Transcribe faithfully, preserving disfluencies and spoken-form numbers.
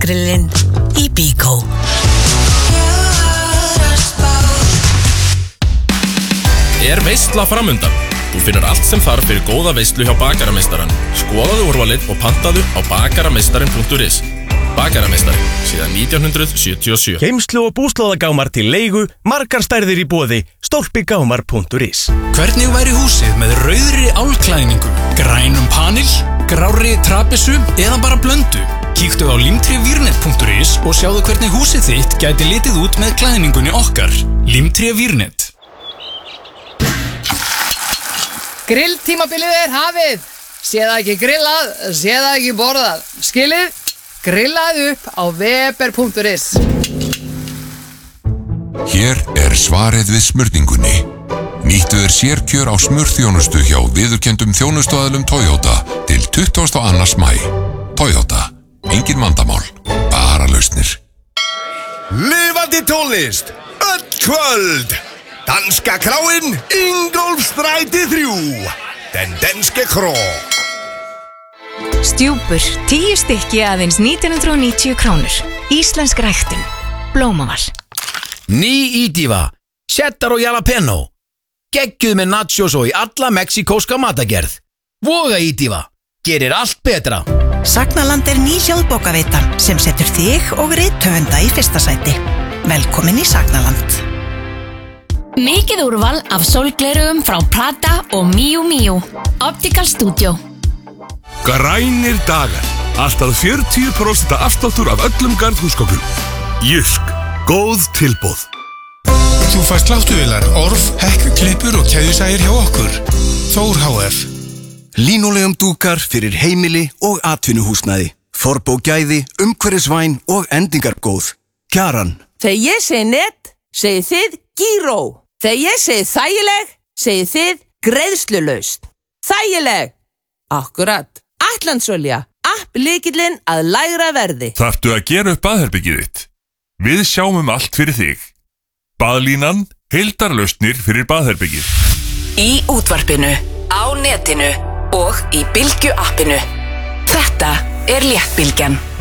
Jólasgrillin í Bíkó. Er veisla framundan? Þú finnur allt sem þarf fyrir góða veislu hjá Bakarameistarann. Skoðaðu úrvalið og pantaðu á bakarameistarin punktur is. Bakarameistarin, síðan nítján hundruð sjötíu og sjö. Geymslu og búslóðagámar til leigu, margar stærðir í boði, stólpigámar punktur is. Hvernig væri húsið með rauðri álklæðningu, grænum panil, grárri trapissu eða bara blöndu? Kíktu á limtrevírnet punktur is og sjáðu hvernig húsið þitt gæti litið út með klæðningunni okkar. Limtrevírnet. Grilltímabilið er hafið. Sé það ekki grillað, sé það ekki borðað. Skilið? Grillað upp á weber punktur is. Hér er svarið við smurningunni. Nýttu þér sérkjör á smurþjónustu hjá viðurkenndum þjónustuaðilum Toyota til tuttugasta og annan maí. Toyota. Engin vandamál. Bara lausnir. Lifandi tónlist. Öll kvöld. Danska kráin, Ingólfsstræti þrjú. Den danske kró. Stjúpur, tíu stykki aðeins nítján hundruð og níutíu krónur. Íslensk ræktun. Blómaval. Ný ídífa. Cheddar og jalapeno. Geggjuð með nachos og í alla mexikóska matagerð. Voga ídífa. Gerir allt betra. Sagnaland er ný hljóðbókaveitan sem setur þig og rithöfunda í fyrsta sæti. Velkomin í Sagnaland. Mikið úrval af sólglerugum frá Prada og Miu Miu. Optical Studio. Grænir dagar. Alltaf fjörutíu prósent afsláttur af öllum garðhúsgögnum. Jysk. Góð tilboð. Þú fæst sláttuvélar, orf, hekkuklippur og keðjusægir hjá okkur. Þór H F. Línulegum dúkar fyrir heimili og atvinnuhúsnæði. Forbógæði, umhverfisvæn og endingargóð. Kjaran. Þegar ég segi net, segið þið Gíró. Þegar ég segi þægileg, segið þið greiðslulaust. Þægileg. Akkurat. Ætlandsolja. App lykillinn að lægra verði. Þarftu að gera upp baðherbergið þitt? Við sjáum um allt fyrir þig. Baðlínan, heildarlausnir fyrir baðherbergið. Í útvarpinu, á netinu og í Bylgju appinu. Þetta er Léttbylgjan.